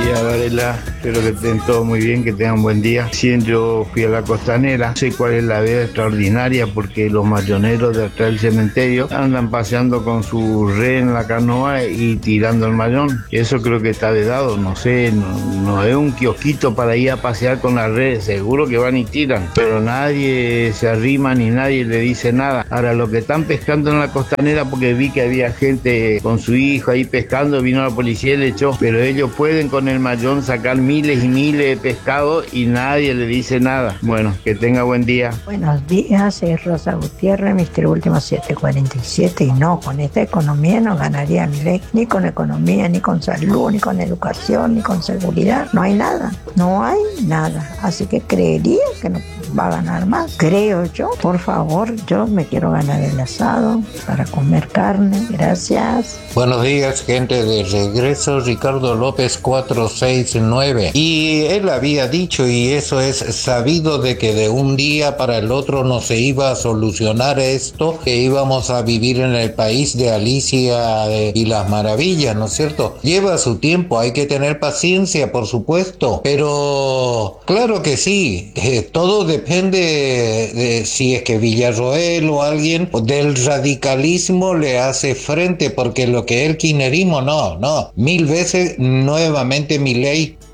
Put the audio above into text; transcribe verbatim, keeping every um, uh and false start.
día, Varela. Espero que estén todos muy bien, que tengan buen día. Sí, yo fui a la costanera. No sé cuál es la veda extraordinaria porque los mayoneros de atrás del cementerio andan paseando con su red en la canoa y tirando el mayón. Eso creo que está vedado. No sé, no, no es un kiosquito para ir a pasear con la red. Seguro que van y tiran, pero nadie se arrima ni nadie le dice nada. Ahora, lo que están pescando en la costanera, porque vi que había gente con su hijo ahí pescando, vino la policía y le echó, pero ellos pueden con el mayón sacar miles y miles de pescados y nadie le dice nada. Bueno, que tenga buen día. Buenos días, es Rosa Gutiérrez, mister Último siete cuarenta y siete, y no, con esta economía no ganaría Milei, ni con economía, ni con salud, ni con educación, ni con seguridad, no hay nada, no hay nada, así que creería que no va a ganar más, creo yo. Por favor, yo me quiero ganar el asado para comer carne, gracias. Buenos días, gente, de regreso, Ricardo López cuatro seis nueve. Y él había dicho, y eso es sabido, de que de un día para el otro no se iba a solucionar esto, que íbamos a vivir en el país de Alicia y las maravillas, ¿no es cierto? Lleva su tiempo, hay que tener paciencia, por supuesto, pero claro que sí, eh, todo depende de si es que Villarroel o alguien del radicalismo le hace frente, porque lo que el kirchnerismo no, no, mil veces nuevamente Milei